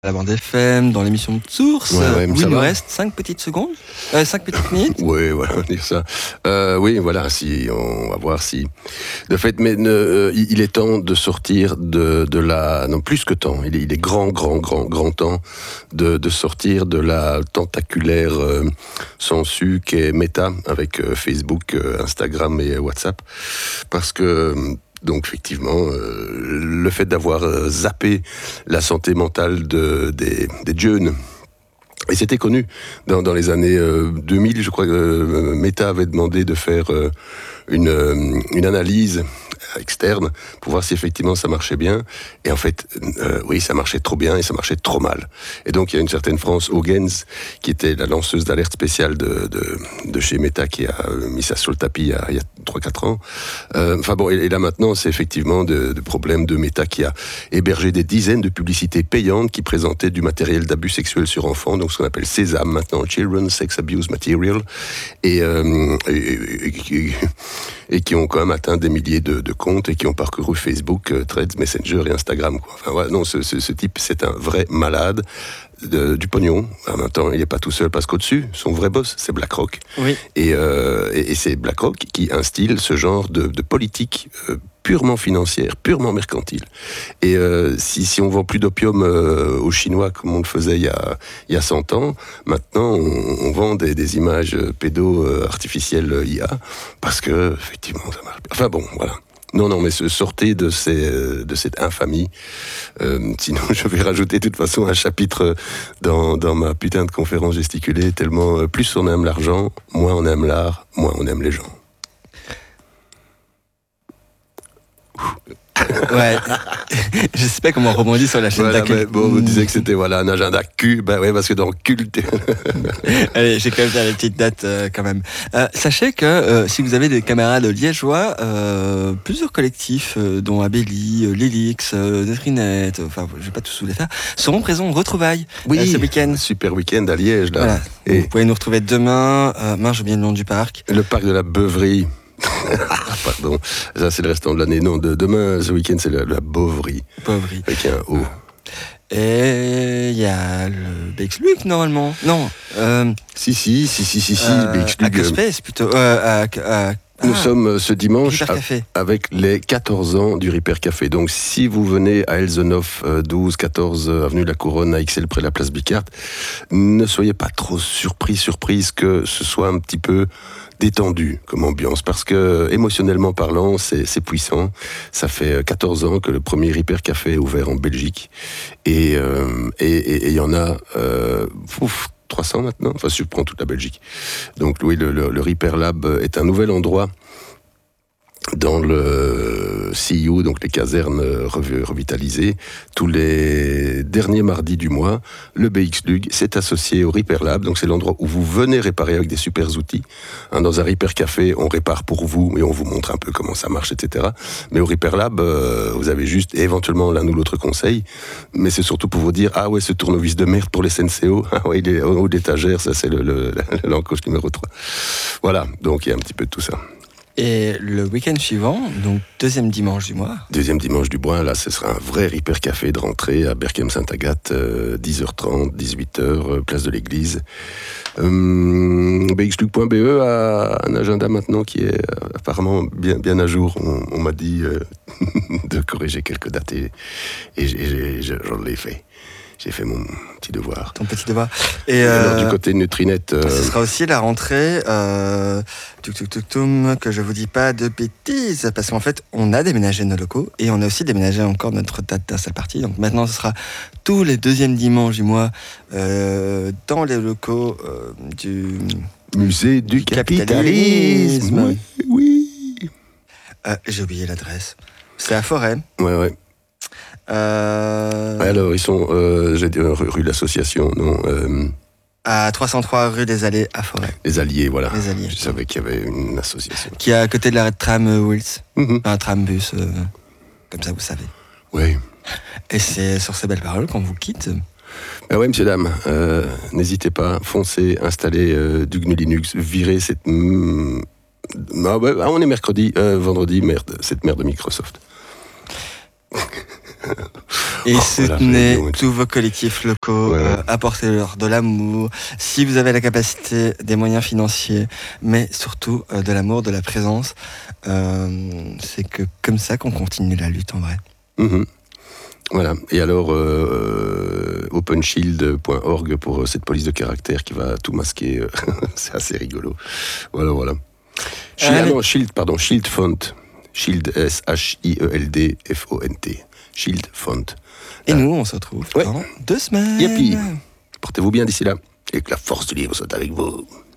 La bande FM, dans l'émission de Source, ouais, où il nous reste 5 petites secondes, 5 petites minutes. Oui, voilà, on va dire ça. Oui, voilà, si on va voir si. De fait, mais il est temps de sortir de la. Non, plus que temps. Il est grand temps de sortir de la tentaculaire sangsue qu'est Meta avec Facebook, Instagram et WhatsApp, parce que. Donc effectivement, le fait d'avoir zappé la santé mentale des jeunes, et c'était connu dans les années 2000, je crois que Meta avait demandé de faire une analyse externe pour voir si effectivement ça marchait bien. Et en fait, oui, ça marchait trop bien et ça marchait trop mal. Et donc il y a une certaine France Hogens, qui était la lanceuse d'alerte spéciale de chez Meta, qui a mis ça sur le tapis il y a 3-4 ans. Enfin bon, et là maintenant, c'est effectivement de problèmes de Meta qui a hébergé des dizaines de publicités payantes qui présentaient du matériel d'abus sexuel sur enfants, donc ce qu'on appelle Sésame maintenant, Children's Sex Abuse Material, et qui ont quand même atteint des milliers de comptes et qui ont parcouru Facebook, Threads, Messenger et Instagram, quoi. Enfin, ouais, non, ce type, c'est un vrai malade. Du pognon. En même temps, il n'est pas tout seul parce qu'au-dessus, son vrai boss, c'est BlackRock. Oui. Et c'est BlackRock qui instille ce genre de politique purement financière, purement mercantile. Et si on vend plus d'opium aux Chinois comme on le faisait il y a 100 ans, maintenant on vend des images pédo artificielles IA parce que effectivement ça marche. Enfin bon, voilà. Non, mais sortez de cette infamie. Sinon, je vais rajouter de toute façon un chapitre dans ma putain de conférence gesticulée, tellement plus on aime l'argent, moins on aime l'art, moins on aime les gens. Ouais, je sais pas comment on rebondit sur la chaîne d'accueil. Bon, vous disiez que c'était un agenda cul, ouais, parce que dans culte. Allez, j'ai quand même fait les petites dates quand même. Sachez que si vous avez des camarades liégeois, plusieurs collectifs, dont Abélie, Lélix, Netrinet, enfin je vais pas tous vous les faire, seront présents au retrouvailles ce week-end. Super week-end à Liège là. Voilà. Et vous pouvez nous retrouver demain. J'ai oublié le nom du parc. Le parc de la Beuverie. Pardon, ça c'est le restant de l'année. Non, demain, ce week-end, c'est la Beuverie. Beuverie. Avec un O. Et il y a le BX-Luc normalement. Non. Si, BX-Luc. À Cospace plutôt. Nous sommes ce dimanche avec les 14 ans du Ripper Café. Donc si vous venez à Elsenhof, 12-14 avenue de la Couronne, à Ixelles, près de la place Bicart, ne soyez pas trop surprise que ce soit un petit peu détendu comme ambiance, parce que émotionnellement parlant, c'est puissant. Ça fait 14 ans que le premier Ripper Café est ouvert en Belgique, et il y en a 300 maintenant, enfin si je prends toute la Belgique. Donc oui, le Ripper Lab est un nouvel endroit dans le CIU, donc les casernes revitalisées, tous les derniers mardis du mois. Le BX-Lug s'est associé au Ripper Lab, donc c'est l'endroit où vous venez réparer avec des super outils. Dans un Ripper Café, on répare pour vous et on vous montre un peu comment ça marche, etc. Mais au Ripper Lab, vous avez juste éventuellement l'un ou l'autre conseil, mais c'est surtout pour vous dire, ah ouais, ce tournevis de merde pour les SNCO, ah ouais, il est en haut d'étagère, ça c'est l'encoche numéro 3. Voilà, donc il y a un petit peu de tout ça. Et le week-end suivant, donc deuxième dimanche du mois. Deuxième dimanche du mois, là, ce sera un vrai Ripper Café de rentrée à Berchem-Sainte-Agathe, 10h30, 18h, place de l'église. BXLUG.be a un agenda maintenant qui est apparemment bien à jour. On m'a dit de corriger quelques dates et j'en l'ai fait. J'ai fait mon petit devoir. Ton petit devoir. Et alors, du côté de Nutrinet... Ce sera aussi la rentrée, que je vous dis pas de bêtises, parce qu'en fait, on a déménagé nos locaux, et on a aussi déménagé encore notre date d'install party. Donc maintenant, ce sera tous les deuxièmes dimanches du mois, dans les locaux du... Musée du capitalisme. Oui. J'ai oublié l'adresse. C'est à Forêt. Ouais. Alors, ils sont, rue de l'Association, non à 303 rue des Allées à Forêt. Les Alliés, voilà. Les Alliés. Je savais qu'il y avait une association. Qui est à côté de l'arrêt de tram Wills. Un tram-bus, comme ça vous savez. Oui. Et c'est sur ces belles paroles qu'on vous quitte. Oui, messieurs, dames, n'hésitez pas, foncez, installez du GNU Linux, virez cette... on est vendredi, merde, cette merde de Microsoft. Et soutenez voilà, tous vos collectifs locaux, apportez-leur de l'amour. Si vous avez la capacité, des moyens financiers, mais surtout de l'amour, de la présence, c'est que comme ça qu'on continue la lutte en vrai. Mm-hmm. Voilà. Et alors, openshield.org pour cette police de caractère qui va tout masquer. C'est assez rigolo. Voilà. Shield Font. Shield, SHIELD FONT. Shield Font. Et nous, on se retrouve dans 2 semaines. Youpi. Portez-vous bien d'ici là. Et que la force du livre soit avec vous.